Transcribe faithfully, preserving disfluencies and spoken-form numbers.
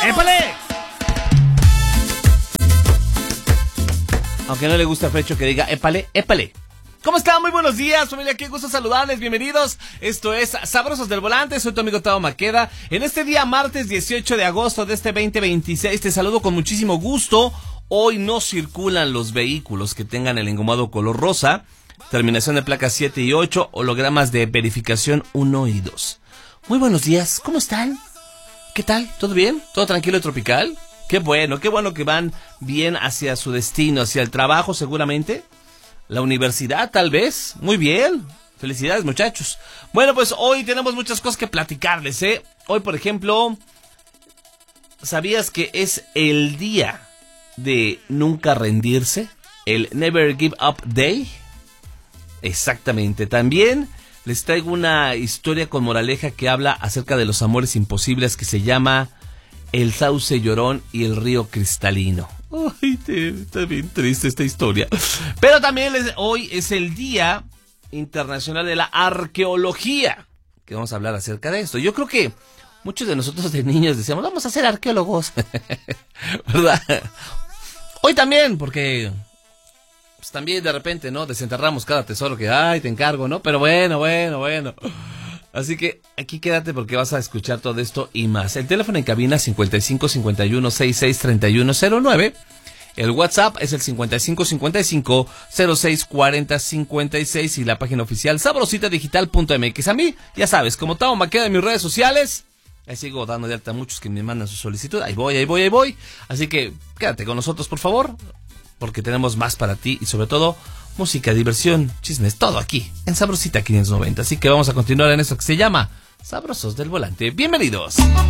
¡Épale! Aunque no le gusta a Frecho que diga épale, épale. ¿Cómo están? Muy buenos días, familia, qué gusto saludarles, bienvenidos. Esto es Sabrosos del Volante, soy tu amigo Tavo Maqueda. En este día, martes dieciocho de agosto de este veinte veintiséis, te saludo con muchísimo gusto. Hoy no circulan los vehículos que tengan el engomado color rosa, terminación de placas siete y ocho, hologramas de verificación uno y dos. Muy buenos días, ¿cómo están? ¿Qué tal? ¿Todo bien? ¿Todo tranquilo y tropical? Qué bueno, qué bueno que van bien hacia su destino, hacia el trabajo seguramente. La universidad, tal vez. Muy bien. Felicidades, muchachos. Bueno, pues hoy tenemos muchas cosas que platicarles, ¿eh? Hoy, por ejemplo, ¿sabías que es el día de nunca rendirse? El Never Give Up Day. Exactamente. También les traigo una historia con moraleja que habla acerca de los amores imposibles que se llama El Sauce Llorón y el Río Cristalino. Ay, te, está bien triste esta historia. Pero también les, hoy es el Día Internacional de la Arqueología, que vamos a hablar acerca de esto. Yo creo que muchos de nosotros de niños decíamos, vamos a ser arqueólogos, ¿verdad? Hoy también, porque pues, también de repente, ¿no? Desenterramos cada tesoro que, ay, te encargo, ¿no? Pero bueno, bueno, bueno. Así que aquí quédate porque vas a escuchar todo esto y más. El teléfono en cabina cincuenta y cinco cincuenta y uno sesenta y seis treinta y uno cero nueve. El WhatsApp es el cincuenta y cinco cincuenta y cinco cero seis cuarenta cincuenta y seis y la página oficial sabrosita digital punto m x. A mí, ya sabes, como Tavo Maqueda en mis redes sociales, ahí sigo dando de alta a muchos que me mandan su solicitud. Ahí voy, ahí voy, ahí voy. Así que quédate con nosotros, por favor, porque tenemos más para ti y sobre todo música, diversión, chismes, todo aquí en Sabrosita quinientos noventa. Así que vamos a continuar en eso que se llama Sabrosos del Volante. Bienvenidos.